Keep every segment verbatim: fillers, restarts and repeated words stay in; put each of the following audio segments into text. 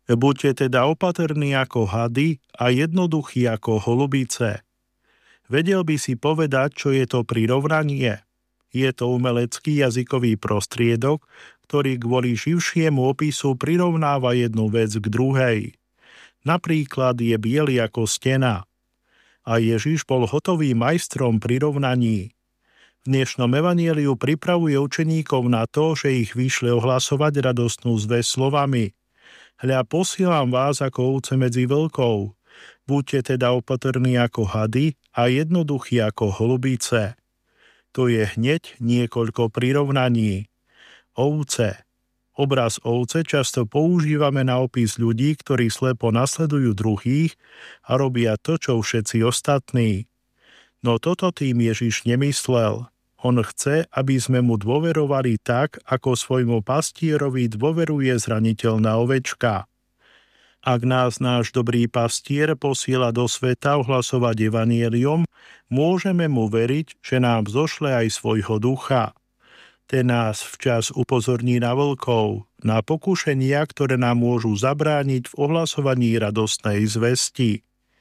Buďte teda opatrní ako hady a jednoduchí ako holubice. Vedel by si povedať, čo je to prirovnanie? Je to umelecký jazykový prostriedok, ktorý kvôli živšiemu opisu prirovnáva jednu vec k druhej. Napríklad je biely ako stena. A Ježiš bol hotový majstrom prirovnaní. V dnešnom evanjeliu pripravuje učeníkov na to, že ich vyšle ohlasovať radostnú zvesť slovami: Hľa, posielam vás ako ovce medzi vlkov. Buďte teda opatrní ako hady a jednoduchí ako holubice. To je hneď niekoľko prirovnaní. Ovce. Obraz ovce často používame na opis ľudí, ktorí slepo nasledujú druhých a robia to, čo všetci ostatní. No toto tým Ježiš nemyslel. On chce, aby sme mu dôverovali tak, ako svojmu pastierovi dôveruje zraniteľná ovečka. Ak nás náš dobrý pastier posiela do sveta ohlasovať evanjelium, môžeme mu veriť, že nám zošle aj svojho ducha. Ten nás včas upozorní na vlkov, na pokušenia, ktoré nám môžu zabrániť v ohlasovaní radostnej zvesti.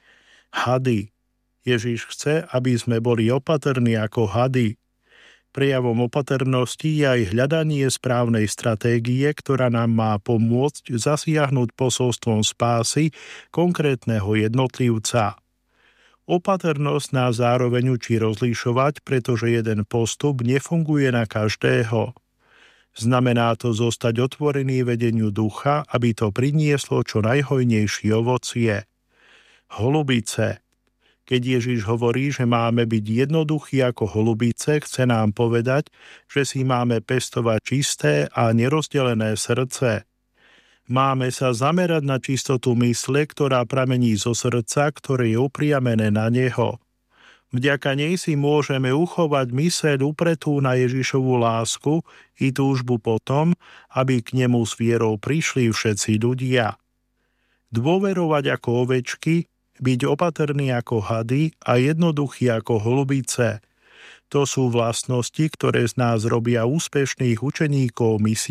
Hady. Ježiš chce, aby sme boli opatrní ako hady. Prejavom opatrnosti je aj hľadanie správnej stratégie, ktorá nám má pomôcť zasiahnuť posolstvom spásy konkrétneho jednotlivca. Opatrnosť nás zároveň učí rozlišovať, pretože jeden postup nefunguje na každého. Znamená to zostať otvorený vedeniu ducha, aby to prinieslo čo najhojnejšie ovocie. Holubice. Keď Ježiš hovorí, že máme byť jednoduchí ako holubice, chce nám povedať, že si máme pestovať čisté a nerozdelené srdce. Máme sa zamerať na čistotu mysle, ktorá pramení zo srdca, ktoré je upriamené na neho. Vďaka nej si môžeme uchovať myseľ upretú na Ježišovu lásku i túžbu potom, aby k nemu s vierou prišli všetci ľudia. Dôverovať ako ovečky, byť opatrný ako hady a jednoduchý ako holubice. To sú vlastnosti, ktoré z nás robia úspešných učeníkov misie.